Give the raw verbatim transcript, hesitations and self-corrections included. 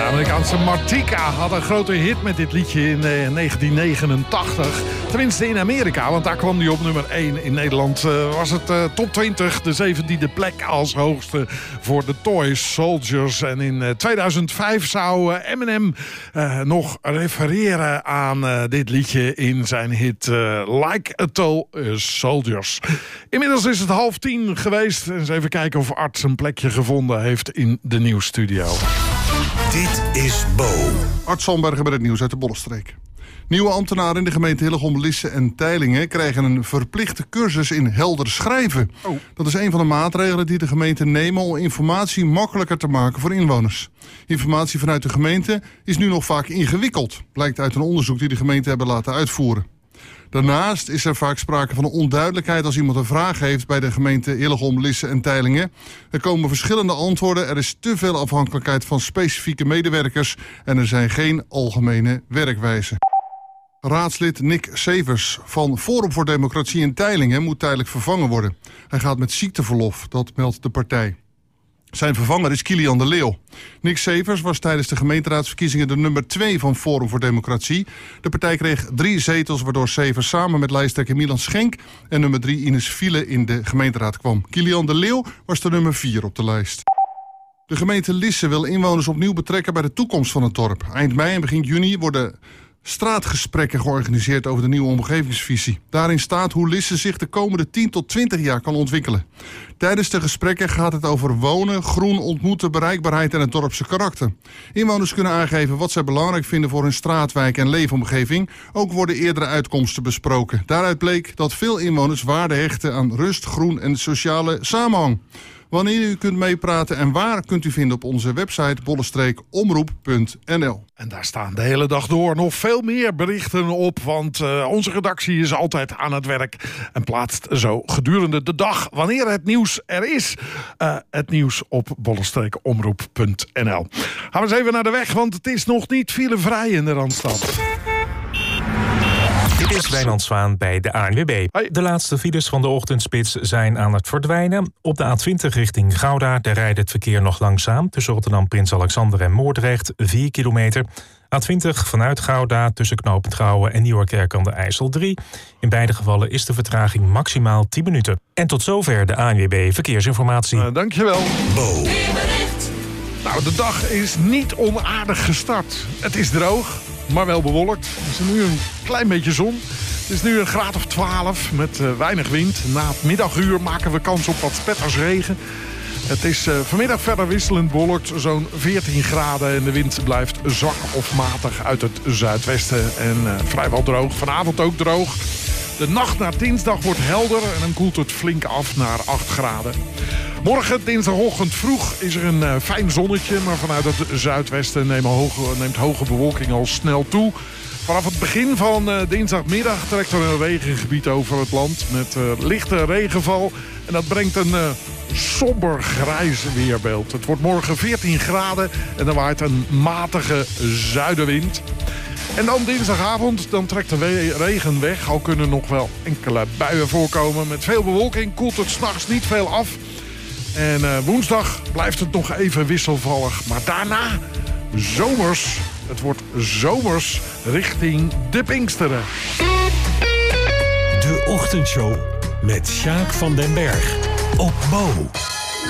Amerikaanse Martika had een grote hit met dit liedje in eh, negentien negenentachtig. Tenminste in Amerika, want daar kwam die op nummer één. In Nederland uh, was het uh, top twintig, de zeventiende plek als hoogste voor de Toy Soldiers. En in uh, tweeduizend vijf zou uh, Eminem uh, nog refereren aan uh, dit liedje in zijn hit uh, Like a Toy Soldiers. Inmiddels is het half tien geweest. Eens even kijken of Art zijn plekje gevonden heeft in de nieuwsstudio. Dit is Bo. Art Zandbergen met het nieuws uit de Bollenstreek. Nieuwe ambtenaren in de gemeente Hillegom, Lisse en Teylingen krijgen een verplichte cursus in helder schrijven. Oh. Dat is een van de maatregelen die de gemeente nemen om informatie makkelijker te maken voor inwoners. Informatie vanuit de gemeente is nu nog vaak ingewikkeld, blijkt uit een onderzoek die de gemeente hebben laten uitvoeren. Daarnaast is er vaak sprake van een onduidelijkheid als iemand een vraag heeft bij de gemeente Hillegom, Lisse en Teylingen. Er komen verschillende antwoorden, er is te veel afhankelijkheid van specifieke medewerkers en er zijn geen algemene werkwijzen. Raadslid Nick Severs van Forum voor Democratie in Teylingen moet tijdelijk vervangen worden. Hij gaat met ziekteverlof, dat meldt de partij. Zijn vervanger is Kilian de Leeuw. Nick Severs was tijdens de gemeenteraadsverkiezingen de nummer twee van Forum voor Democratie. De partij kreeg drie zetels, waardoor Severs samen met lijsttrekker Milan Schenk en nummer drie Ines Fiele in de gemeenteraad kwam. Kilian de Leeuw was de nummer vier op de lijst. De gemeente Lisse wil inwoners opnieuw betrekken bij de toekomst van het dorp. Eind mei en begin juni worden straatgesprekken georganiseerd over de nieuwe omgevingsvisie. Daarin staat hoe Lisse zich de komende tien tot twintig jaar kan ontwikkelen. Tijdens de gesprekken gaat het over wonen, groen, ontmoeten, bereikbaarheid en het dorpse karakter. Inwoners kunnen aangeven wat zij belangrijk vinden voor hun straatwijk en leefomgeving. Ook worden eerdere uitkomsten besproken. Daaruit bleek dat veel inwoners waarde hechten aan rust, groen en sociale samenhang. Wanneer u kunt meepraten en waar kunt u vinden op onze website bollestreek omroep punt n l. En daar staan de hele dag door nog veel meer berichten op, want uh, onze redactie is altijd aan het werk en plaatst zo gedurende de dag, wanneer het nieuws er is, uh, het nieuws op bollestreek omroep punt n l. Gaan we eens even naar de weg, want het is nog niet filevrij in de Randstad. Dit is Wijnand Zwaan bij de A N W B. Hoi. De laatste files van de ochtendspits zijn aan het verdwijnen. Op de A twintig richting Gouda, daar rijdt het verkeer nog langzaam. Tussen Rotterdam, Prins Alexander en Moordrecht, vier kilometer. A twintig vanuit Gouda tussen knooppunt Gouwen en Nieuwerkerk aan de IJssel drie. In beide gevallen is de vertraging maximaal tien minuten. En tot zover de A N W B Verkeersinformatie. Uh, dankjewel. Bo. Nou, de dag is niet onaardig gestart. Het is droog, maar wel bewolkt. Er is nu een klein beetje zon. Het is nu een graad of twaalf met uh, weinig wind. Na het middaguur maken we kans op wat spettersregen. Het is uh, vanmiddag verder wisselend bewolkt, zo'n veertien graden. En de wind blijft zwak of matig uit het zuidwesten. En uh, vrijwel droog. Vanavond ook droog. De nacht naar dinsdag wordt helder en dan koelt het flink af naar acht graden. Morgen, dinsdagochtend vroeg, is er een uh, fijn zonnetje. Maar vanuit het zuidwesten neemt hoge, neemt hoge bewolking al snel toe. Vanaf het begin van uh, dinsdagmiddag trekt er een regengebied over het land. Met uh, lichte regenval. En dat brengt een uh, somber grijs weerbeeld. Het wordt morgen veertien graden en er waait een matige zuidenwind. En dan dinsdagavond, dan trekt de regen weg. Al kunnen nog wel enkele buien voorkomen. Met veel bewolking koelt het 's nachts niet veel af. En uh, woensdag blijft het nog even wisselvallig. Maar daarna zomers. Het wordt zomers richting de Pinksteren. De ochtendshow met Sjaak van den Berg op Bo.